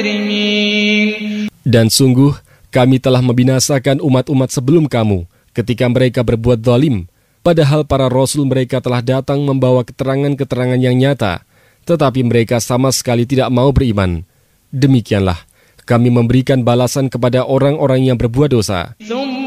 مجرمين. Dan sungguh, kami telah membinasakan umat-umat sebelum kamu ketika mereka berbuat zalim, padahal para rasul mereka telah datang membawa keterangan-keterangan yang nyata, tetapi mereka sama sekali tidak mau beriman. Demikianlah, kami memberikan balasan kepada orang-orang yang berbuat dosa.